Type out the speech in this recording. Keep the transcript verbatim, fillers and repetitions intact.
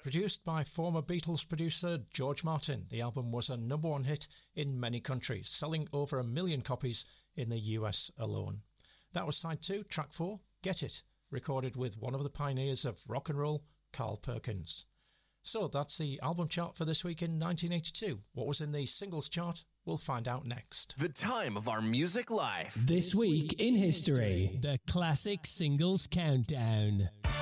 Produced by former Beatles producer George Martin, the album was a number one hit in many countries, selling over a million copies in the U S alone. That was side two, track four, Get It, recorded with one of the pioneers of rock and roll, Carl Perkins. So that's the album chart for this week in nineteen eighty-two. What was in the singles chart? We'll find out next. The time of our music life. This week in history, the Classic Singles Countdown.